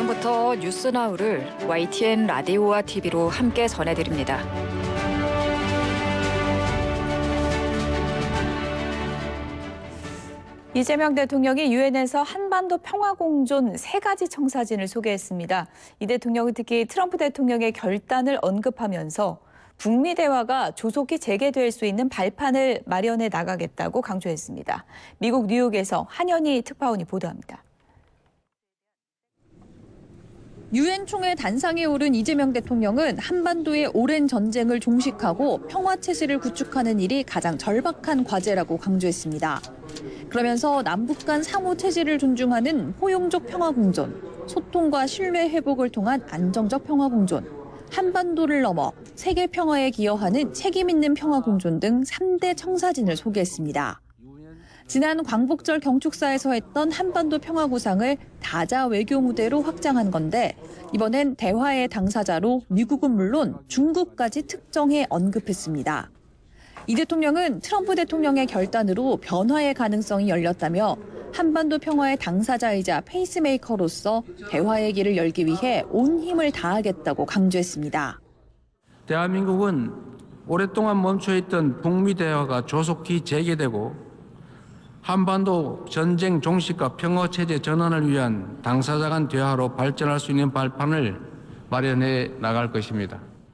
지금부터 뉴스나우를 YTN 라디오와 TV로 함께 전해드립니다. 이재명 대통령이 유엔에서 한반도 평화공존 3가지 청사진을 소개했습니다. 이 대통령은 특히 트럼프 대통령의 결단을 언급하면서 북미 대화가 조속히 재개될 수 있는 발판을 마련해 나가겠다고 강조했습니다. 미국 뉴욕에서 한현희 특파원이 보도합니다. 유엔 총회 단상에 오른 이재명 대통령은 한반도의 오랜 전쟁을 종식하고 평화 체제를 구축하는 일이 가장 절박한 과제라고 강조했습니다. 그러면서 남북 간 상호 체제를 존중하는 포용적 평화 공존, 소통과 신뢰 회복을 통한 안정적 평화 공존, 한반도를 넘어 세계 평화에 기여하는 책임 있는 평화 공존 등 3대 청사진을 소개했습니다. 지난 광복절 경축사에서 했던 한반도 평화 구상을 다자 외교 무대로 확장한 건데 이번엔 대화의 당사자로 미국은 물론 중국까지 특정해 언급했습니다. 이 대통령은 트럼프 대통령의 결단으로 변화의 가능성이 열렸다며 한반도 평화의 당사자이자 페이스메이커로서 대화의 길을 열기 위해 온 힘을 다하겠다고 강조했습니다. 대한민국은 오랫동안 멈춰있던 북미 대화가 조속히 재개되고 한반도 전쟁 종식과 평화체제 전환을 위한 당사자 간 대화로 발전할 수 있는 발판을 마련해 나갈 것입니다.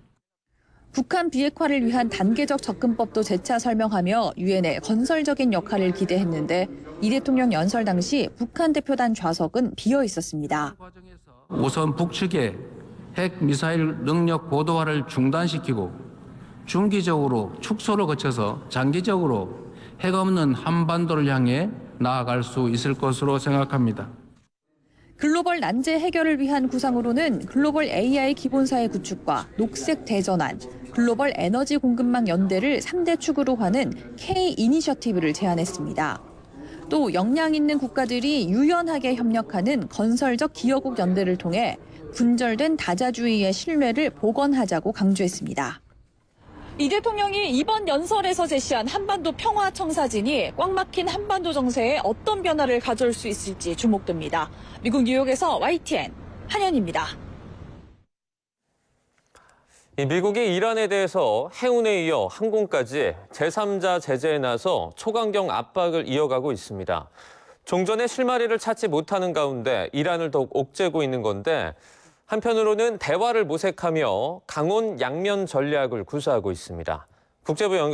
북한 비핵화를 위한 단계적 접근법도 재차 설명하며 유엔의 건설적인 역할을 기대했는데 이 대통령 연설 당시 북한 대표단 좌석은 비어 있었습니다. 우선 북측의 핵미사일 능력 고도화를 중단시키고 중기적으로 축소를 거쳐서 장기적으로 핵 없는 한반도를 향해 나아갈 수 있을 것으로 생각합니다. 글로벌 난제 해결을 위한 구상으로는 글로벌 AI 기본사의 구축과 녹색 대전환, 글로벌 에너지 공급망 연대를 3대 축으로 하는 K-이니셔티브를 제안했습니다. 또 역량 있는 국가들이 유연하게 협력하는 건설적 기여국 연대를 통해 분절된 다자주의의 신뢰를 복원하자고 강조했습니다. 이 대통령이 이번 연설에서 제시한 한반도 평화 청사진이 꽉 막힌 한반도 정세에 어떤 변화를 가져올 수 있을지 주목됩니다. 미국 뉴욕에서 YTN 한현입니다. 미국이 이란에 대해서 해운에 이어 항공까지 제3자 제재에 나서 초강경 압박을 이어가고 있습니다. 종전의 실마리를 찾지 못하는 가운데 이란을 더욱 옥죄고 있는 건데 한편으로는 대화를 모색하며 강원 양면 전략을 구사하고 있습니다. 국제부 연결